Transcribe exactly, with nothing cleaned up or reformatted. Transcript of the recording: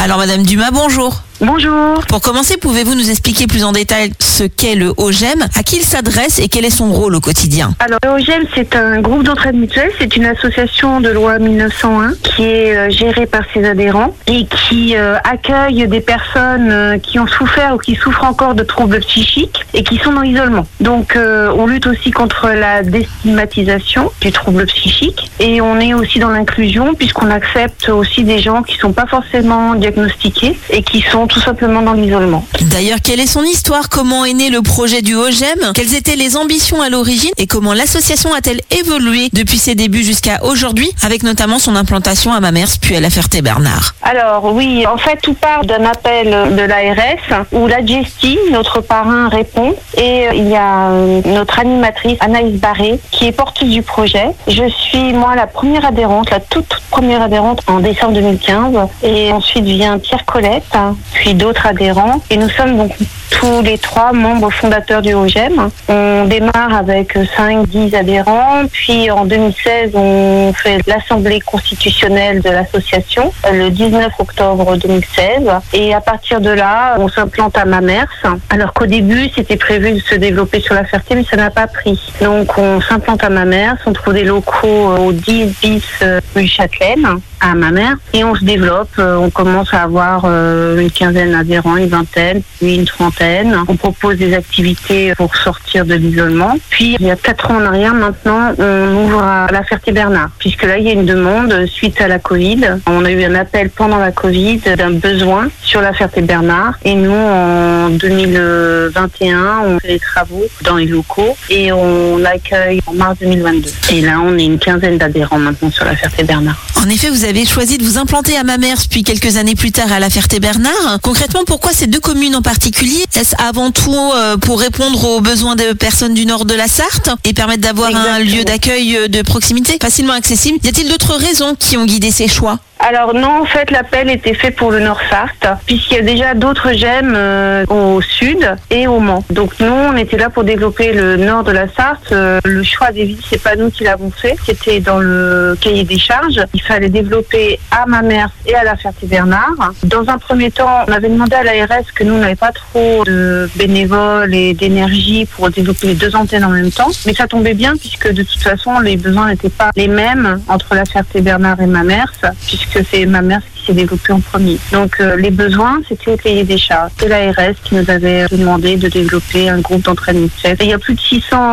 Alors Madame Dumas, bonjour. Bonjour. Pour commencer, pouvez-vous nous expliquer plus en détail ce qu'est le OGEM, à qui il s'adresse et quel est son rôle au quotidien? Alors le OGEM, c'est un groupe d'entraide mutuelle, c'est une association de loi mille neuf cent un qui est euh, gérée par ses adhérents et qui euh, accueille des personnes euh, qui ont souffert ou qui souffrent encore de troubles psychiques et qui sont dans l'isolement. Donc euh, on lutte aussi contre la déstigmatisation du trouble psychique et on est aussi dans l'inclusion puisqu'on accepte aussi des gens qui sont pas forcément diagnostiqués et qui sont tout simplement dans l'isolement. D'ailleurs, quelle est son histoire? Comment est né le projet du OGEM? Quelles étaient les ambitions à l'origine? Et comment l'association a-t-elle évolué depuis ses débuts jusqu'à aujourd'hui, avec notamment son implantation à Mamers puis à La Ferté-Bernard? Alors oui, en fait tout part d'un appel de l'A R S où la Gesti, notre parrain, répond et il y a notre animatrice Anaïs Barré qui est porteuse du projet. Je suis moi la première adhérente, la toute, toute première adhérente en décembre deux mille quinze et ensuite vient Pierre Colette, puis d'autres adhérents et nous sommes donc tous les trois membres fondateurs du OGEM. On démarre avec cinq dix adhérents, puis en deux mille seize on fait l'assemblée constitutionnelle de l'association le dix-neuf octobre deux mille seize et à partir de là on s'implante à Mamers alors qu'au début c'était prévu de se développer sur La Ferté mais ça n'a pas pris. Donc on s'implante à Mamers, on trouve des locaux au dix bis rue Châtelaine à Mamers et on se développe, on commence à avoir une quinzaine d'adhérents, une vingtaine, puis une trentaine. On propose des activités pour sortir de l'isolement. Puis il y a quatre ans en arrière maintenant, on ouvre à La Ferté-Bernard, puisque là il y a une demande suite à la Covid. On a eu un appel pendant la Covid d'un besoin sur La Ferté-Bernard et nous en deux mille vingt et un on fait les travaux dans les locaux et on l'accueille en mars deux mille vingt-deux. Et là on est une quinzaine d'adhérents maintenant sur La Ferté-Bernard. En effet, vous avez choisi de vous implanter à Mamers puis quelques années plus tard à La Ferté-Bernard. Concrètement, pourquoi ces deux communes en particulier? Est-ce avant tout pour répondre aux besoins des personnes du nord de la Sarthe et permettre d'avoir Exactement. un lieu d'accueil de proximité facilement accessible? Y a-t-il d'autres raisons qui ont guidé ces choix? Alors non, en fait, l'appel était fait pour le Nord-Sarthe, puisqu'il y a déjà d'autres GEM euh, au sud et au Mans. Donc nous, on était là pour développer le nord de la Sarthe. Euh, le choix des villes, c'est pas nous qui l'avons fait, c'était dans le cahier des charges. Il fallait développer à Mamers et à La Ferté-Bernard. Dans un premier temps, on avait demandé à l'A R S que nous, on n'avait pas trop de bénévoles et d'énergie pour développer les deux antennes en même temps. Mais ça tombait bien, puisque de toute façon, les besoins n'étaient pas les mêmes entre La Ferté-Bernard et Mamers, puisque que c'est Mamers qui s'est développé en premier. Donc euh, les besoins, c'était au cahier des charges. C'est l'A R S qui nous avait demandé de développer un groupe d'entraide mutuelle. Il y a plus de six cents